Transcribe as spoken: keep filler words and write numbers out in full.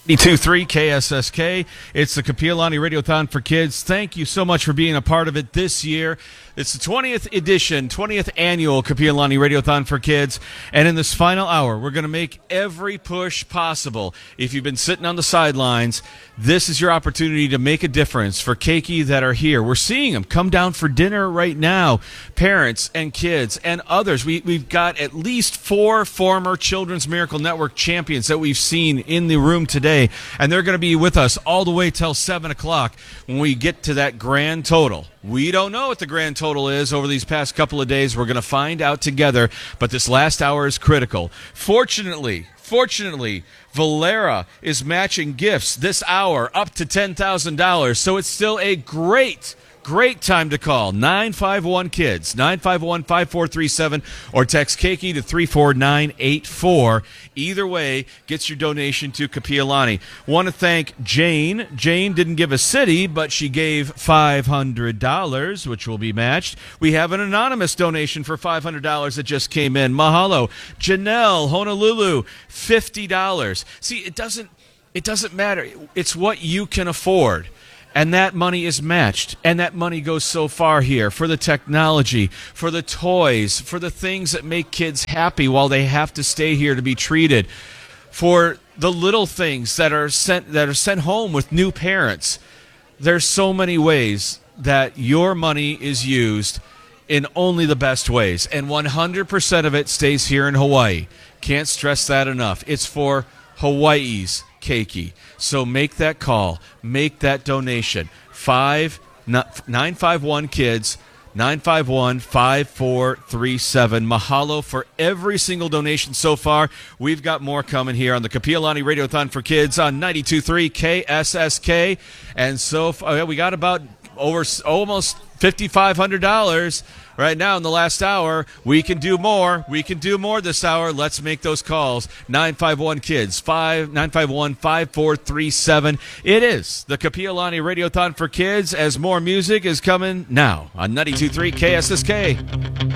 ninety-two point three K S S K. It's the Kapiolani Radiothon for Kids. Thank you so much for being a part of it this year. It's the twentieth edition, twentieth annual Kapiolani Radiothon for Kids. And in this final hour, we're going to make every push possible. If you've been sitting on the sidelines, this is your opportunity to make a difference for Keiki that are here. We're seeing them come down for dinner right now, parents and kids and others. We, we've got at least four former Children's Miracle Network champions that we've seen in the room today, and they're going to be with us all the way till seven o'clock when we get to that grand total. We don't know what the grand total is over these past couple of days. We're going to find out together, but this last hour is critical. Fortunately, fortunately, Valera is matching gifts this hour up to ten thousand dollars, so it's still a great Great time to call, nine five one KIDS, nine five one, five four three seven, or text Keiki to three four nine eight four. Either way gets your donation to Kapiolani. Want to thank Jane. Jane didn't give a city, but she gave five hundred dollars, which will be matched. We have an anonymous donation for five hundred dollars that just came in. Mahalo. Janelle, Honolulu, fifty dollars. See, it doesn't, it doesn't matter. It's what you can afford. And that money is matched, and that money goes so far here for the technology, for the toys, for the things that make kids happy while they have to stay here to be treated, for the little things that are sent that are sent home with new parents. There's so many ways that your money is used in only the best ways, and one hundred percent of it stays here in Hawaii. Can't stress that enough. It's for Hawaii's Keiki. So make that call. Make that donation. Five nine five one KIDS, nine five one, five four three seven. Mahalo for every single donation so far. We've got more coming here on the Kapiolani Radiothon for Kids on ninety-two point three K S S K. And so far, we got about over almost five thousand five hundred dollars right now in the last hour. We can do more. We can do more this hour. Let's make those calls. nine five one KIDS, nine five one, five four three seven. It is the Kapiolani Radiothon for Kids as more music is coming now on ninety-two point three K S S K.